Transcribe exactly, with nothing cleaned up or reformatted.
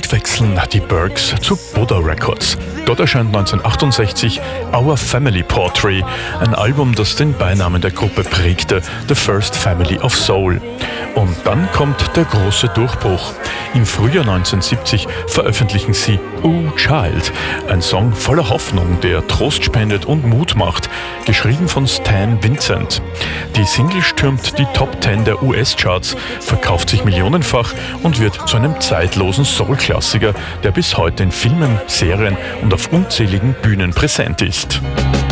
Bald wechseln die Burks zu Buddha Records. Dort erscheint neunzehnhundertachtundsechzig Our Family Portrait, ein Album, das den Beinamen der Gruppe prägte, The First Family of Soul. Und dann kommt der große Durchbruch. Im Frühjahr neunzehnhundertsiebzig veröffentlichen sie Oh Child, ein Song voller Hoffnung, der Trost spendet und Mut macht, geschrieben von Stan Vincent. Die Single stürmt die Top Ten der U S-Charts, verkauft sich millionenfach und wird zu einem zeitlosen Soul-Klassiker, der bis heute in Filmen, Serien und auf unzähligen Bühnen präsent ist.